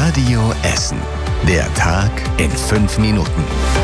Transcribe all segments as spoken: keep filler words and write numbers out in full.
Radio Essen. Der Tag in fünf Minuten.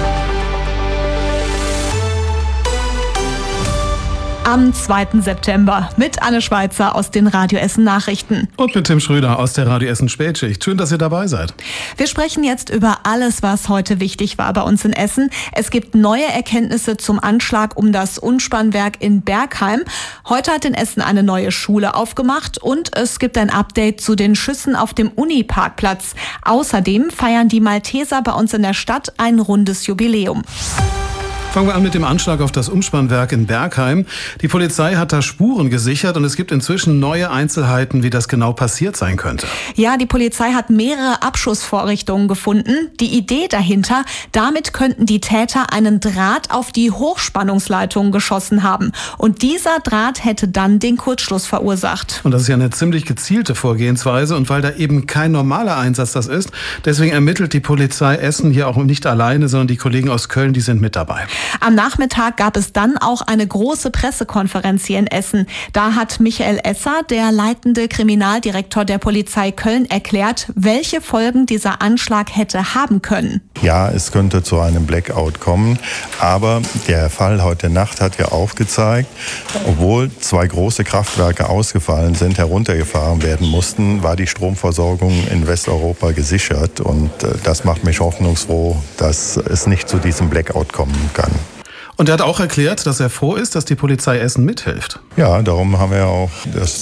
Am zweiten September mit Anne Schweizer aus den Radio Essen Nachrichten. Und mit Tim Schröder aus der Radio Essen Spätschicht. Schön, dass ihr dabei seid. Wir sprechen jetzt über alles, was heute wichtig war bei uns in Essen. Es gibt neue Erkenntnisse zum Anschlag um das Umspannwerk in Bergheim. Heute hat in Essen eine neue Schule aufgemacht und es gibt ein Update zu den Schüssen auf dem Uni-Parkplatz. Außerdem feiern die Malteser bei uns in der Stadt ein rundes Jubiläum. Fangen wir an mit dem Anschlag auf das Umspannwerk in Bergheim. Die Polizei hat da Spuren gesichert und es gibt inzwischen neue Einzelheiten, wie das genau passiert sein könnte. Ja, die Polizei hat mehrere Abschussvorrichtungen gefunden. Die Idee dahinter, damit könnten die Täter einen Draht auf die Hochspannungsleitung geschossen haben. Und dieser Draht hätte dann den Kurzschluss verursacht. Und das ist ja eine ziemlich gezielte Vorgehensweise. Und weil da eben kein normaler Einsatz das ist, deswegen ermittelt die Polizei Essen hier auch nicht alleine, sondern die Kollegen aus Köln, die sind mit dabei. Am Nachmittag gab es dann auch eine große Pressekonferenz hier in Essen. Da hat Michael Esser, der leitende Kriminaldirektor der Polizei Köln, erklärt, welche Folgen dieser Anschlag hätte haben können. Ja, es könnte zu einem Blackout kommen, aber der Fall heute Nacht hat ja aufgezeigt, obwohl zwei große Kraftwerke ausgefallen sind, heruntergefahren werden mussten, war die Stromversorgung in Westeuropa gesichert und das macht mich hoffnungsfroh, dass es nicht zu diesem Blackout kommen kann. Und er hat auch erklärt, dass er froh ist, dass die Polizei Essen mithilft. Ja, darum haben wir auch das